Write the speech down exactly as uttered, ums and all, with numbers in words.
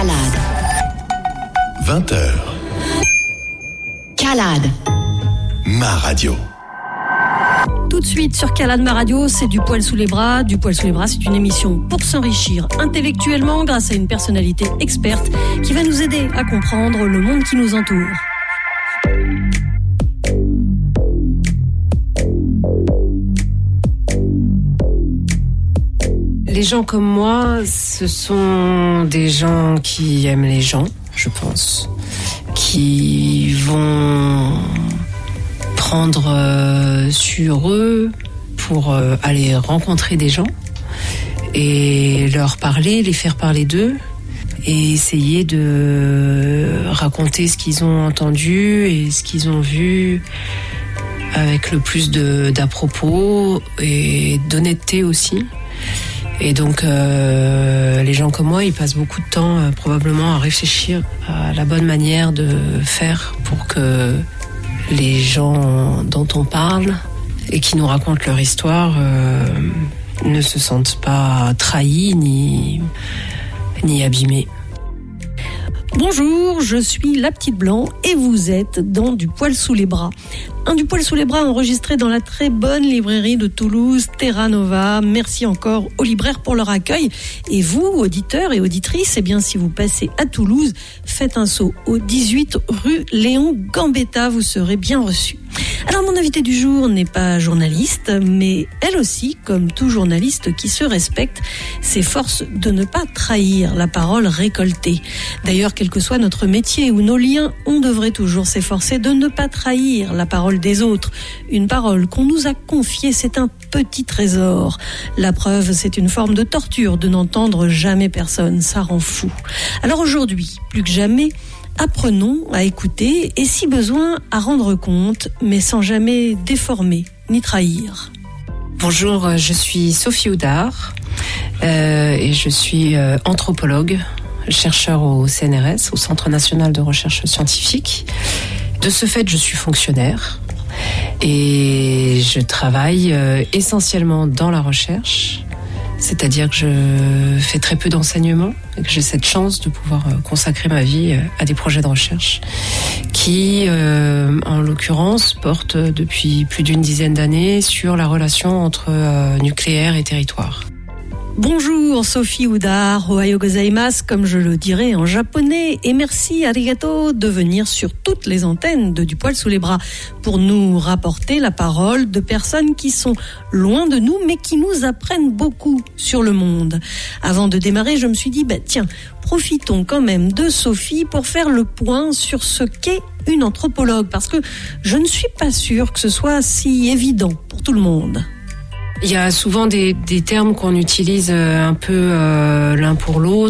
Calade. vingt heures. Calade. Ma radio. Tout de suite sur Calade Ma Radio, c'est du poil sous les bras. Du poil sous les bras, c'est une émission pour s'enrichir intellectuellement grâce à une personnalité experte qui va nous aider à comprendre le monde qui nous entoure. Les gens comme moi, ce sont des gens qui aiment les gens, je pense, qui vont prendre euh, sur eux pour euh, aller rencontrer des gens et leur parler, les faire parler d'eux et essayer de raconter ce qu'ils ont entendu et ce qu'ils ont vu avec le plus de, d'à-propos et d'honnêteté aussi. Et donc, euh, les gens comme moi, ils passent beaucoup de temps euh, probablement à réfléchir à la bonne manière de faire pour que les gens dont on parle et qui nous racontent leur histoire euh, ne se sentent pas trahis ni, ni abîmés. Bonjour, je suis la petite Blanc et vous êtes dans Du poil sous les bras. Un Du poil sous les bras enregistré dans la très bonne librairie de Toulouse, Terra Nova. Merci encore aux libraires pour leur accueil. Et vous, auditeurs et auditrices, eh bien, si vous passez à Toulouse, faites un saut au dix-huit rue Léon Gambetta, vous serez bien reçus. Alors, mon invité du jour n'est pas journaliste, mais elle aussi, comme tout journaliste qui se respecte, s'efforce de ne pas trahir la parole récoltée. D'ailleurs, quel que soit notre métier ou nos liens, on devrait toujours s'efforcer de ne pas trahir la parole des autres. Une parole qu'on nous a confiée, c'est un petit trésor. La preuve, c'est une forme de torture de n'entendre jamais personne. Ça rend fou. Alors aujourd'hui, plus que jamais, apprenons à écouter et si besoin à rendre compte, mais sans jamais déformer ni trahir. Bonjour, je suis Sophie Houdard euh, et je suis euh, anthropologue, chercheur au C N R S, au Centre National de Recherche Scientifique. De ce fait, je suis fonctionnaire et je travaille euh, essentiellement dans la recherche. C'est-à-dire que je fais très peu d'enseignement et que j'ai cette chance de pouvoir consacrer ma vie à des projets de recherche qui, euh, en l'occurrence, portent depuis plus d'une dizaine d'années sur la relation entre euh, nucléaire et territoire. Bonjour Sophie Houdard, ohayo gozaimasu comme je le dirais en japonais et merci arigato de venir sur toutes les antennes de Du poil sous les bras pour nous rapporter la parole de personnes qui sont loin de nous mais qui nous apprennent beaucoup sur le monde. Avant de démarrer, je me suis dit, bah, tiens, profitons quand même de Sophie pour faire le point sur ce qu'est une anthropologue parce que je ne suis pas sûre que ce soit si évident pour tout le monde. Il y a souvent des, des termes qu'on utilise un peu euh, l'un pour l'autre.